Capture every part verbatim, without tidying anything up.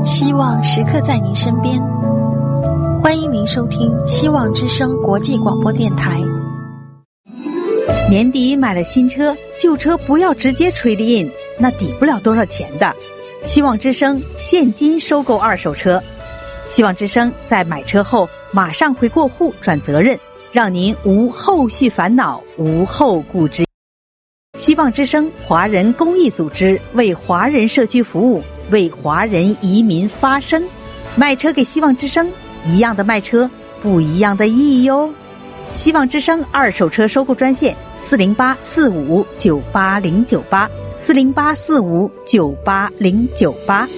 希望时刻在您身边，欢迎您收听希望之声国际广播电台。 年底买了新车，旧车不要直接trade in，那抵不了多少钱的。希望之声现金收购二手车，希望之声在买车后马上回过户转责任，让您无后续烦恼，无后顾之。希望之声华人公益组织为华人社区服务，为华人移民发声。卖车给希望之声，一样的卖车，不一样的意义哟。希望之声二手车收购专线四零八四五九八零九八四零八四五九八零九八。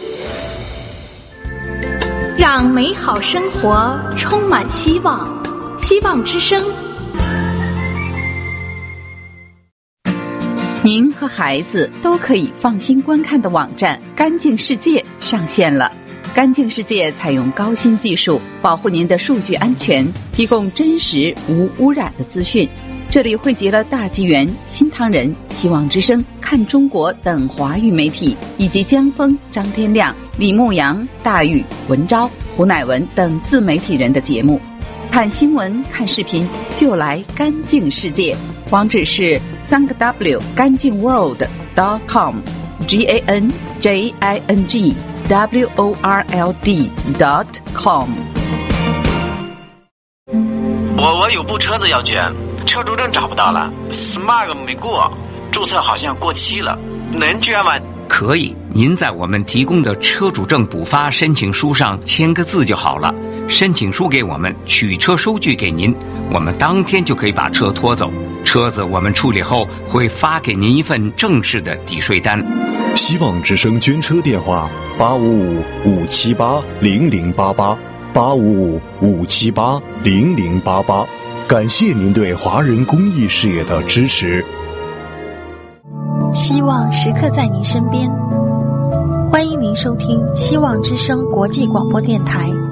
让美好生活充满希望，希望之声。 您和孩子都可以放心观看的网站干净世界上线了。干净世界采用高新技术，保护您的数据安全，提供真实无污染的资讯。这里汇集了大纪元、新唐人、希望之声、看中国等华语媒体，以及江峰、张天亮、李牧阳、大宇、文昭、胡乃文等自媒体人的节目。看新闻、看视频就来干净世界，网址是三个 W 干净 world dot com G A N J I N G W O R L D dot com。 我我有部车子要捐，车主证找不到了 ，Smart 没过，注册好像过期了，能捐吗？ 可以，您在我们提供的车主证补发申请书上签个字就好了。申请书给我们，取车收据给您，我们当天就可以把车拖走。车子我们处理后会发给您一份正式的抵税单。 希望之声捐车电话八五五五七八零零八八八五五五七八零零八八。感谢您对华人公益事业的支持。 希望时刻在您身边，欢迎您收听希望之声国际广播电台。